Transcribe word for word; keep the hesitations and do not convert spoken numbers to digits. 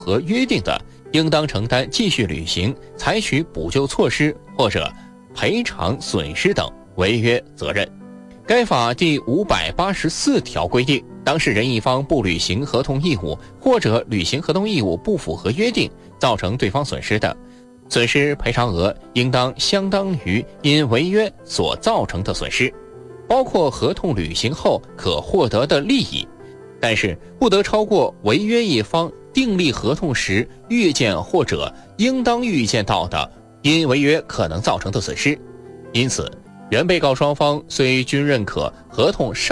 合约定的，应当承担继续履行、采取补救措施或者赔偿损失等违约责任。该法第五百八十四条规定，当事人一方不履行合同义务或者履行合同义务不符合约定，造成对方损失的，损失赔偿额应当相当于因违约所造成的损失，包括合同履行后可获得的利益，但是不得超过违约一方订立合同时预见或者应当预见到的因违约可能造成的损失。因此，原被告双方虽均认可合同上